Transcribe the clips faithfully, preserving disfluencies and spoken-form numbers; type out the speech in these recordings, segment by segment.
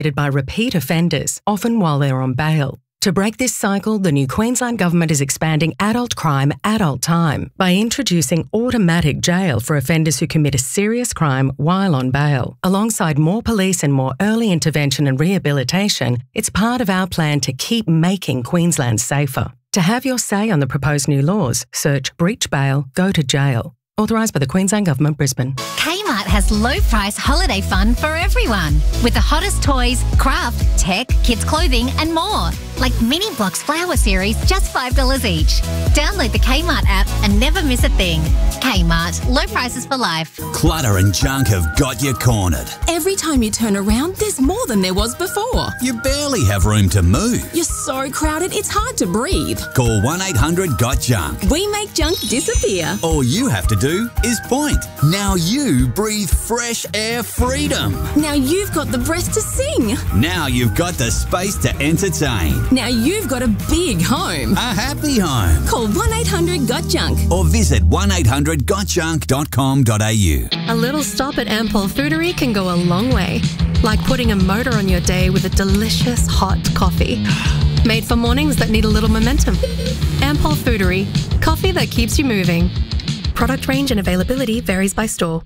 committed by repeat offenders, often while they're on bail. To break this cycle, the new Queensland Government is expanding adult crime, adult time by introducing automatic jail for offenders who commit a serious crime while on bail. Alongside more police and more early intervention and rehabilitation, it's part of our plan to keep making Queensland safer. To have your say on the proposed new laws, search Breach Bail, Go to Jail. Authorised by the Queensland Government, Brisbane. Kmart has low-price holiday fun for everyone. With the hottest toys, craft, tech, kids' clothing and more. Like Mini Blocks Flower Series, just five dollars each. Download the Kmart app and never miss a thing. Kmart, low prices for life. Clutter and junk have got you cornered. Every time you turn around, there's more than there was before. You barely have room to move. You're so crowded, it's hard to breathe. Call one eight hundred got junk. We make junk disappear. All you have to do is point. Now you breathe fresh air freedom. Now you've got the breath to sing. Now you've got the space to entertain. Now you've got a big home. A happy home. Call one eight hundred got junk. Or visit one eight hundred got junk dot com dot a u. A little stop at Ampol Foodery can go a long way. Like putting a motor on your day with a delicious hot coffee. Made for mornings that need a little momentum. Ampol Foodery. Coffee that keeps you moving. Product range and availability varies by store.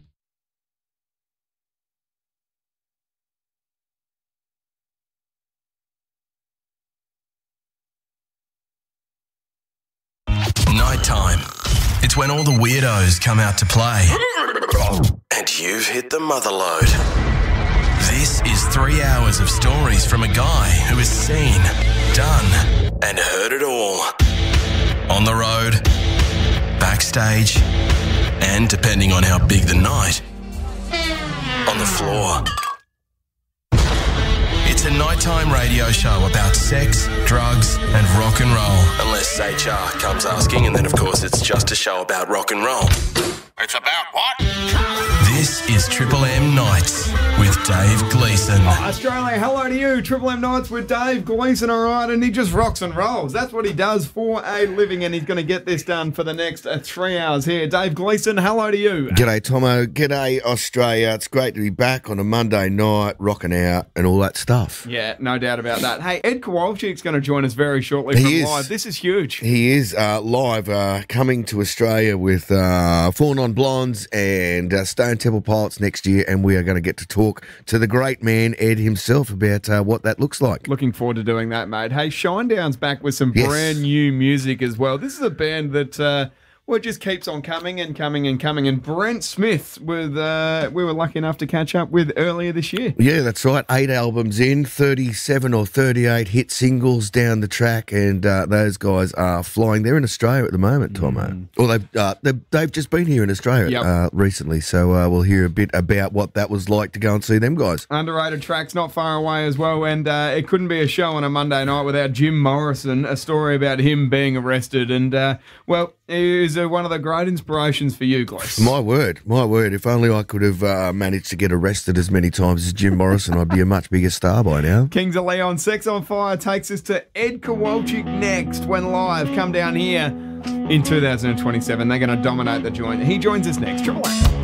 Nighttime. It's when all the weirdos come out to play. And you've hit the mother load. This is three hours of stories from a guy who has seen, done, and heard it all. On the road, backstage, and depending on how big the night, on the floor. It's a nighttime radio show about sex, drugs, and rock and roll. Unless H R comes asking, and then of course it's just a show about rock and roll. It's about what? This is Triple M Nights with Dave Gleeson. Oh, Australia, hello to you. Triple M Nights with Dave Gleeson, all right, and he just rocks and rolls. That's what he does for a living, and he's going to get this done for the next uh, three hours here. Dave Gleeson, hello to you. G'day, Tomo. G'day, Australia. It's great to be back on a Monday night, rocking out and all that stuff. Yeah, no doubt about that. Hey, Ed Kowalczyk's going to join us very shortly He from is. live. This is huge. He is uh, live, uh, coming to Australia with uh, Four Non Blondes and uh, Stone Temple Pilots next year, and we are going to get to talk to the great man, Ed himself, about uh, what that looks like. Looking forward to doing that, mate. Hey, Shinedown's back with some Yes. brand new music as well. This is a band that... Uh, Well, it just keeps on coming and coming and coming. And Brent Smith, with uh, we were lucky enough to catch up with earlier this year. Yeah, that's right. Eight albums in, thirty-seven or thirty-eight hit singles down the track, and uh, those guys are flying. They're in Australia at the moment, Tomo. Mm. Well, they've, uh, they've, they've just been here in Australia Yep. uh, recently, so uh, we'll hear a bit about what that was like to go and see them guys. Underrated tracks not far away as well, and uh, it couldn't be a show on a Monday night without Jim Morrison, a story about him being arrested. And, uh, well, he was uh, one of the great inspirations for you, Glees. My word, my word. If only I could have uh, managed to get arrested as many times as Jim Morrison, I'd be a much bigger star by now. Kings of Leon, Sex on Fire takes us to Ed Kowalczyk next when live. Come down here in two thousand twenty-seven. They're going to dominate the joint. He joins us next. Triple A.